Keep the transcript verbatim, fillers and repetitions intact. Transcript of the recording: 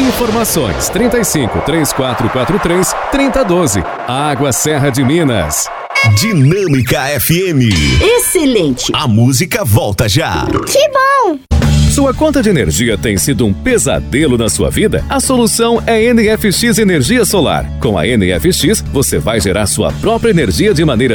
Informações trinta e cinco, três quatro quatro três, trinta e doze. Água Serra de Minas. Dinâmica F M. Excelente. A música volta já. Que bom. Sua conta de energia tem sido um pesadelo na sua vida? A solução é N F X Energia Solar. Com a N F X, você vai gerar sua própria energia de maneira